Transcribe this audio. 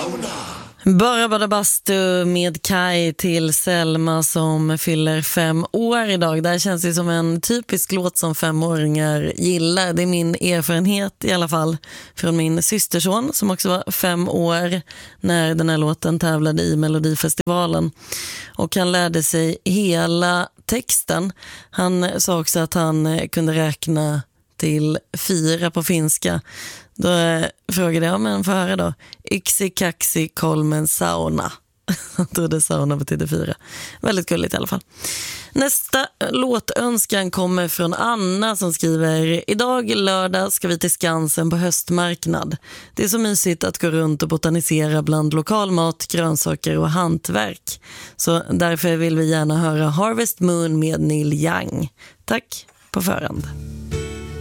Bara bada bastu med Kai till Selma som fyller 5 år idag. Det här känns ju som en typisk låt som 5-åringar gillar. Det är min erfarenhet i alla fall från min systerson som också var 5 år när den här låten tävlade i Melodifestivalen. Och han lärde sig hela texten. Han sa också att han kunde räkna till 4 på finska. Då frågade jag, men få höra då. Yksi, kaksi, kolmen, sauna. Jag trodde sauna betyder 4. Väldigt gulligt i alla fall. Nästa låtönskan kommer från Anna som skriver: idag lördag ska vi till Skansen på höstmarknad. Det är så mysigt att gå runt och botanisera bland lokalmat, grönsaker och hantverk. Så därför vill vi gärna höra Harvest Moon med Neil Young. Tack på förhand.